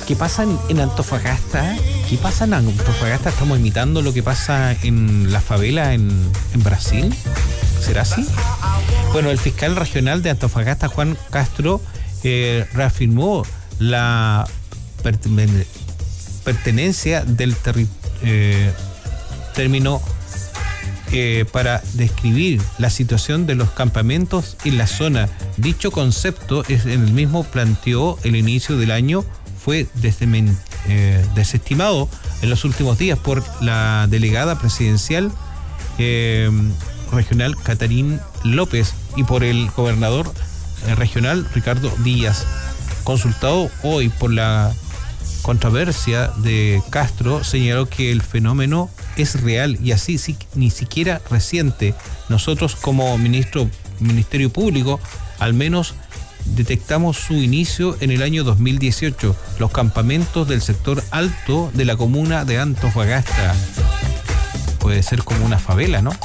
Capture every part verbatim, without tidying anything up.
¿Qué pasa en, en Antofagasta? ¿Qué pasa en Antofagasta? ¿Estamos imitando lo que pasa en la favela en, en Brasil? ¿Será así? Bueno, el fiscal regional de Antofagasta, Juan Castro, eh, reafirmó la perten- pertenencia del terri- eh, término eh, para describir la situación de los campamentos en la zona. Dicho concepto es en el mismo planteó el inicio del año, fue desdemen, eh, desestimado en los últimos días por la delegada presidencial eh, regional Catarín López y por el gobernador eh, regional Ricardo Díaz. Consultado hoy por la controversia de Castro, señaló que el fenómeno es real y así si, ni siquiera reciente. Nosotros como ministro, Ministerio Público al menos detectamos su inicio en el año dos mil dieciocho, los campamentos del sector alto de la comuna de Antofagasta. Puede ser como una favela, ¿no?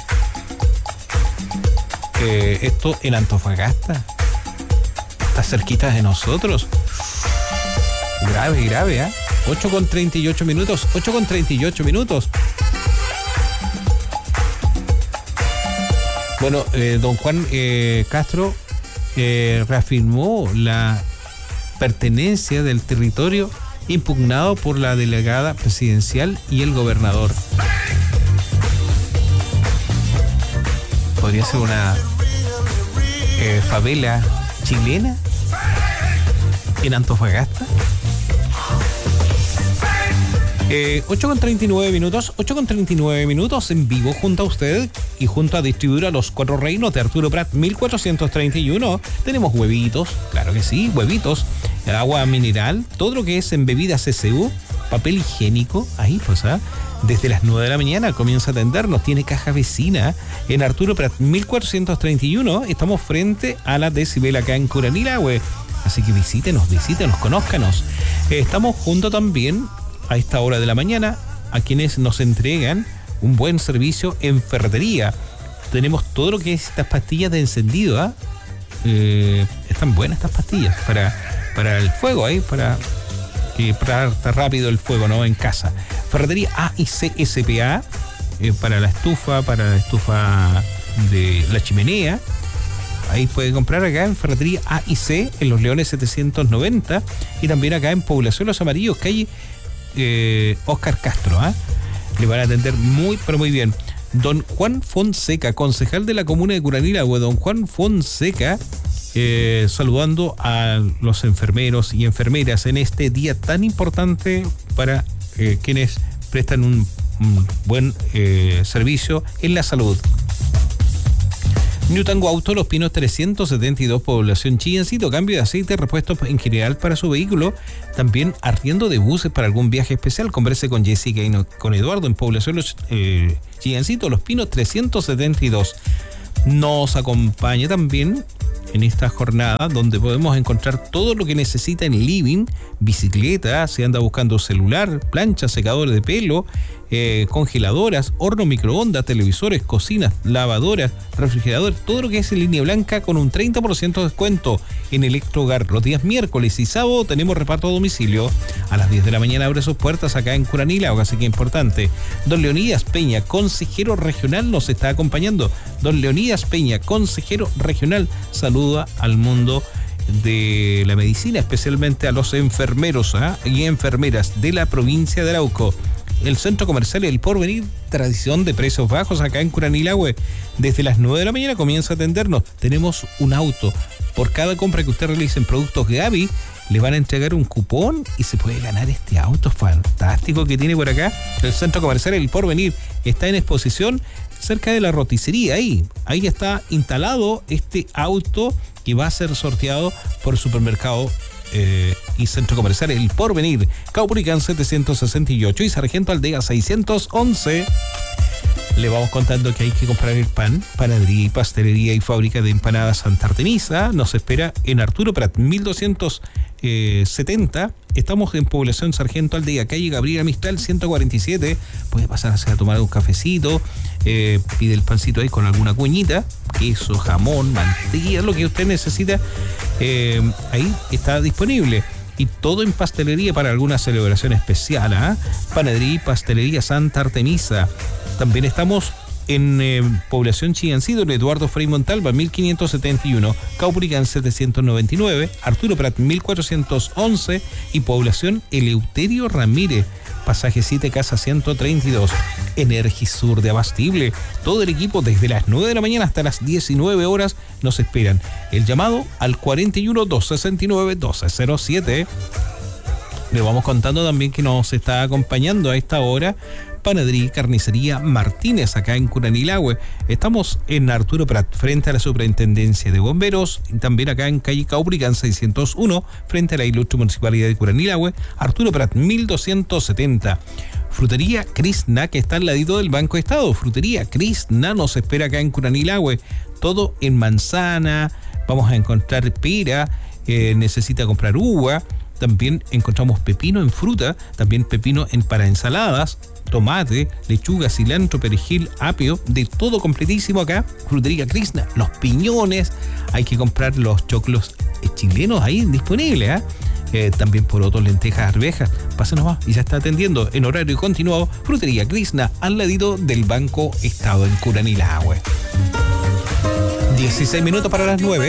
Eh, esto en Antofagasta está cerquita de nosotros. Grave, grave, ¿eh? ocho con treinta y ocho minutos, ocho con treinta y ocho minutos. Bueno, eh, don Juan eh, Castro eh, reafirmó la pertenencia del territorio impugnado por la delegada presidencial y el gobernador. Podría ser una eh, favela chilena en Antofagasta. Eh, ocho con treinta y nueve minutos, ocho con treinta y nueve minutos en vivo junto a usted y junto a Distribuidora Los Cuatro Reinos de Arturo Prat mil cuatrocientos treinta y uno. Tenemos huevitos, claro que sí, huevitos, agua mineral, todo lo que es en bebidas C C U, papel higiénico, ahí pues, ¿eh? Desde las nueve de la mañana comienza a atendernos, tiene caja vecina en Arturo Prat mil cuatrocientos treinta y uno, estamos frente a la Decibel acá en Curanilahue, así que visítenos, visítenos, conózcanos. Eh, estamos junto también a esta hora de la mañana a quienes nos entregan un buen servicio en ferretería. Tenemos todo lo que es estas pastillas de encendido, ¿eh? Eh, están buenas estas pastillas para, para el fuego ahí, para que para estar rápido el fuego, ¿no? En casa. Ferretería A y C S P A eh, para la estufa, para la estufa de la chimenea. Ahí puede comprar acá en Ferretería A y C en Los Leones setecientos noventa y también acá en Población Los Amarillos, calle eh, Oscar Castro, ¿eh? Le van a atender muy, pero muy bien. Don Juan Fonseca, concejal de la comuna de Curanilahue, don Juan Fonseca, eh, saludando a los enfermeros y enfermeras en este día tan importante para eh, quienes prestan un, un buen eh, servicio en la salud. Ñutango Auto, Los Pinos trescientos setenta y dos, población Chillancito, cambio de aceite, repuestos en general para su vehículo, también arriendo de buses para algún viaje especial. Converse con Jessica y no, con Eduardo en población Los eh, Chillancito, Los Pinos trescientos setenta y dos. Nos acompaña también en esta jornada donde podemos encontrar todo lo que necesita en living, bicicleta, si anda buscando celular, plancha, secadores de pelo, eh, congeladoras, horno microondas, televisores, cocinas, lavadoras, refrigerador, todo lo que es en línea blanca con un treinta por ciento de descuento en Electrohogar. Los días miércoles y sábado tenemos reparto a domicilio. A las diez de la mañana abre sus puertas acá en Curanilahue, así que importante. Don Leonidas Peña, consejero regional, nos está acompañando. Don Leonidas Peña, consejero regional, saluda al mundo de la medicina, especialmente a los enfermeros ¿eh? y enfermeras de la provincia de Arauco. El Centro Comercial El Porvenir, tradición de precios bajos acá en Curanilahue. Desde las nueve de la mañana comienza a atendernos. Tenemos un auto. Por cada compra que usted realice en Productos Gaby, le van a entregar un cupón y se puede ganar este auto fantástico que tiene por acá. El Centro Comercial El Porvenir está en exposición cerca de la roticería. Ahí, ahí está instalado este auto que va a ser sorteado por Supermercado Eh, y Centro Comercial El Porvenir, Caupolicán setecientos sesenta y ocho y Sargento Aldea seiscientos once. Le vamos contando que hay que comprar el pan. Panadería y pastelería y fábrica de empanadas Santa Artemisa nos espera en Arturo Prat mil doscientos setenta. Estamos en Población Sargento Aldea, calle Gabriela Mistral ciento cuarenta y siete. Puede pasarse a tomar un cafecito, eh, pide el pancito ahí con alguna cuñita, queso, jamón, mantequilla, lo que usted necesita, eh, ahí está disponible. y todo en pastelería para alguna celebración especial. ¿eh? Panadería y Pastelería Santa Artemisa. También estamos en eh, Población Chiancito, en Eduardo Frei Montalva, mil quinientos setenta y uno, Caupolicán setecientos noventa y nueve, Arturo Prat mil cuatrocientos once y Población Eleuterio Ramírez, pasaje siete, casa ciento treinta y dos. Energisur de Abastible, todo el equipo desde las nueve de la mañana hasta las diecinueve horas nos esperan. El llamado al cuarenta y uno, doscientos sesenta y nueve, doce cero siete. Le vamos contando también que nos está acompañando a esta hora Panadería y Carnicería Martínez, acá en Curanilahue. Estamos en Arturo Prat, frente a la Superintendencia de Bomberos, y también acá en calle Caupolicán seiscientos uno, frente a la ilustre Municipalidad de Curanilahue. Arturo Prat, mil doscientos setenta. Frutería Krishna, que está al ladito del Banco de Estado. Frutería Krishna nos espera acá en Curanilahue. Todo en manzana, vamos a encontrar pera, eh, necesita comprar uva. También encontramos pepino en fruta, también pepino en para ensaladas, tomate, lechuga, cilantro, perejil, apio, de todo completísimo acá. Frutería Krishna, los piñones, hay que comprar los choclos chilenos ahí disponibles, ¿eh? Eh, también porotos, lentejas, arvejas. Pásenos más y ya está atendiendo en horario continuado. Frutería Krishna, al ladito del Banco Estado en Curanilahue. dieciséis minutos para las nueve.